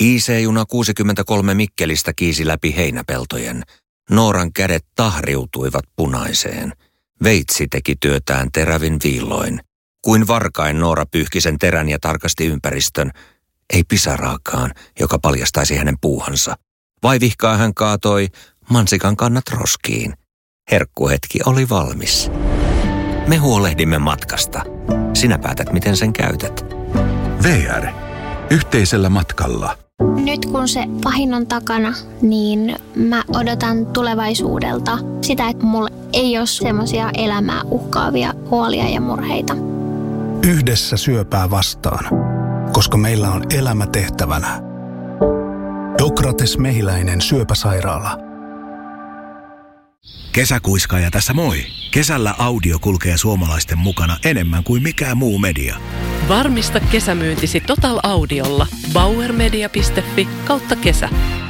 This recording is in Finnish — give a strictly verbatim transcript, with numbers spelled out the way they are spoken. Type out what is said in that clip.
I C-juna kuusikymmentäkolme Mikkelistä kiisi läpi heinäpeltojen. Nooran kädet tahriutuivat punaiseen. Veitsi teki työtään terävin viilloin. Kuin varkain Noora pyyhki sen terän ja tarkasti ympäristön. Ei pisaraakaan, joka paljastaisi hänen puuhansa. Vaivihkaa hän kaatoi mansikan kannat roskiin. Herkkuhetki oli valmis. Me huolehdimme matkasta. Sinä päätät, miten sen käytät. V R. Yhteisellä matkalla. Nyt kun se pahin on takana, niin mä odotan tulevaisuudelta sitä, että mulla ei ole semmoisia elämää uhkaavia huolia ja murheita. Yhdessä syöpää vastaan, koska meillä on elämä tehtävänä. Dokrates Mehiläinen syöpäsairaala. Kesäkuiskaaja tässä moi. Kesällä audio kulkee suomalaisten mukana enemmän kuin mikään muu media. Varmista kesämyyntisi Total Audiolla. bauermedia piste fi kautta kesä.